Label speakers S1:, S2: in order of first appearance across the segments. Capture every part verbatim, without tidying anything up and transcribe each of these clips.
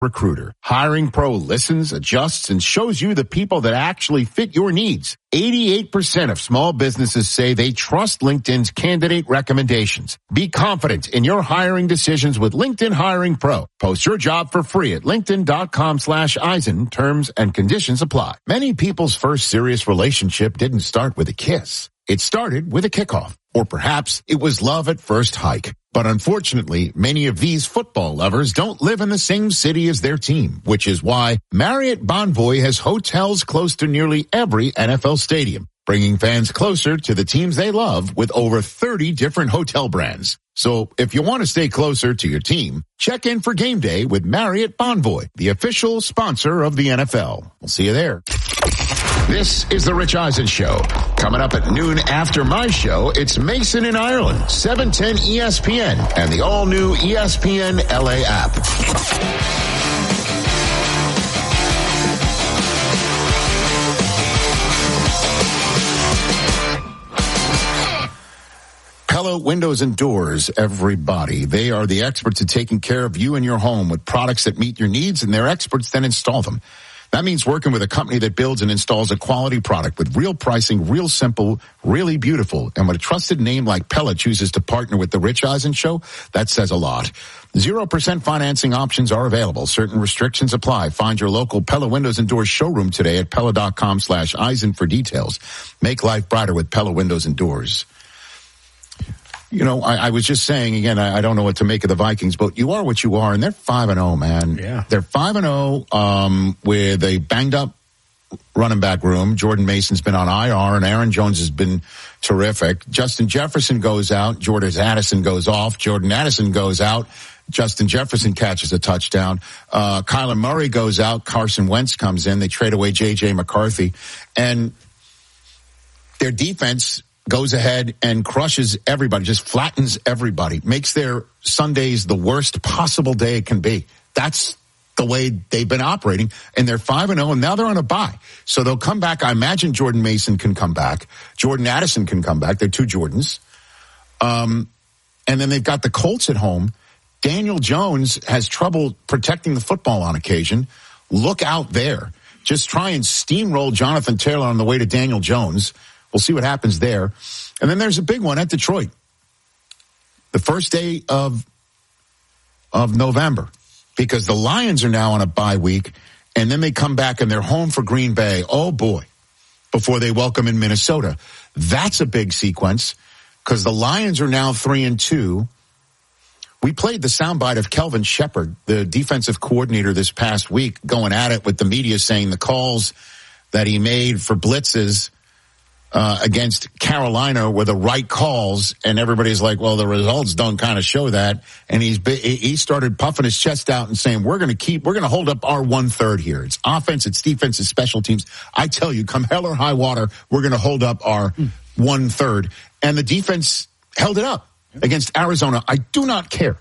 S1: Recruiter. Hiring Pro listens, adjusts, and shows you the people that actually fit your needs. eighty-eight percent of small businesses say they trust LinkedIn's candidate recommendations. Be confident in your hiring decisions with LinkedIn Hiring Pro. Post your job for free at linkedin.com slash Eisen. Terms and conditions apply. Many people's first serious relationship didn't start with a kiss. It started with a kickoff. Or perhaps it was love at first hike. But unfortunately, many of these football lovers don't live in the same city as their team, which is why Marriott Bonvoy has hotels close to nearly every N F L stadium, bringing fans closer to the teams they love with over thirty different hotel brands. So if you want to stay closer to your team, check in for game day with Marriott Bonvoy, the official sponsor of the N F L. We'll see you there. This is the Rich Eisen Show. Coming up at noon after my show, it's Mason in Ireland, seven ten E S P N, and the all-new E S P N L A app. Pella Windows and Doors, everybody. They are the experts at taking care of you and your home with products that meet your needs, and their experts then install them. That means working with a company that builds and installs a quality product with real pricing, real simple, really beautiful. And when a trusted name like Pella chooses to partner with the Rich Eisen Show, that says a lot. Zero percent financing options are available. Certain restrictions apply. Find your local Pella Windows and Doors showroom today at Pella.com slash Eisen for details. Make life brighter with Pella Windows and Doors. You know, I, I was just saying, again, I, I don't know what to make of the Vikings, but you are what you are, and they're five and oh, man.
S2: Yeah.
S1: They're five and oh um, with a banged-up running back room. Jordan Mason's been on I R, and Aaron Jones has been terrific. Justin Jefferson goes out. Jordan Addison goes off. Jordan Addison goes out. Justin Jefferson catches a touchdown. Uh, Kyler Murray goes out. Carson Wentz comes in. They trade away J J. McCarthy. And their defense goes ahead and crushes everybody, just flattens everybody, makes their Sundays the worst possible day it can be. That's the way they've been operating, and they're five and oh, and now they're on a bye. So they'll come back. I imagine Jordan Mason can come back. Jordan Addison can come back. They're two Jordans. Um, and then they've got the Colts at home. Daniel Jones has trouble protecting the football on occasion. Look out there. Just try and steamroll Jonathan Taylor on the way to Daniel Jones. We'll see what happens there. And then there's a big one at Detroit. The first day of of November, because the Lions are now on a bye week, and then they come back and they're home for Green Bay. Oh, boy, before they welcome in Minnesota. That's a big sequence, because the Lions are now three and two. We played the soundbite of Kelvin Shepard, the defensive coordinator, this past week, going at it with the media, saying the calls that he made for blitzes Uh, against Carolina were the right calls, and everybody's like, well, the results don't kind of show that. And he's he started puffing his chest out and saying, we're going to keep, we're going to hold up our one third here. It's offense, it's defense, it's special teams. I tell you, come hell or high water, we're going to hold up our mm. one third. And the defense held it up against Arizona. I do not care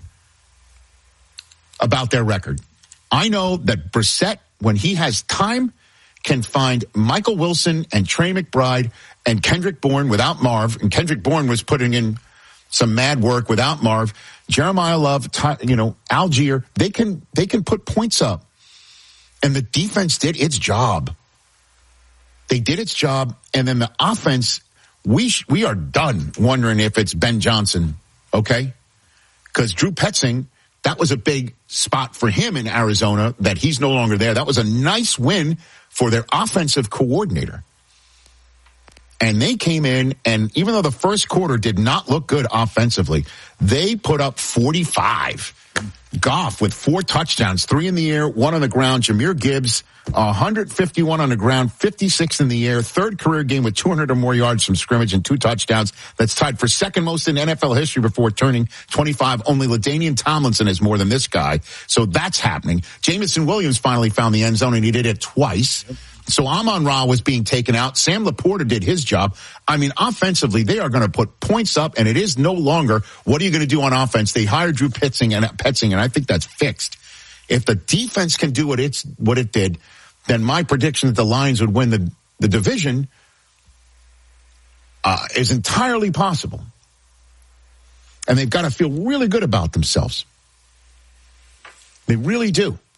S1: about their record. I know that Brissett, when he has time, can find Michael Wilson and Trey McBride and Kendrick Bourne without Marv. And Kendrick Bourne was putting in some mad work without Marv. Jeremiah Love, you know, Algier, they can, they can put points up. And the defense did its job. They did its job. And then the offense, we, sh- we are done wondering if it's Ben Johnson. Okay. Cause Drew Petzing, that was a big spot for him in Arizona that he's no longer there. That was a nice win for their offensive coordinator. And they came in, and even though the first quarter did not look good offensively, they put up forty-five. Goff with four touchdowns, three in the air, one on the ground. Jahmyr Gibbs, one hundred fifty-one on the ground, fifty-six in the air. Third career game with two hundred or more yards from scrimmage and two touchdowns. That's tied for second most in N F L history before turning twenty-five. Only LaDainian Tomlinson has more than this guy. So that's happening. Jamison Williams finally found the end zone, and he did it twice. Yep. So Amon-Ra was being taken out. Sam Laporta did his job. I mean, offensively, they are going to put points up, and it is no longer, what are you going to do on offense? They hired Drew Petzing, and Petzing, and I think that's fixed. If the defense can do what it's what it did, then my prediction that the Lions would win the, the division uh, is entirely possible. And they've got to feel really good about themselves. They really do.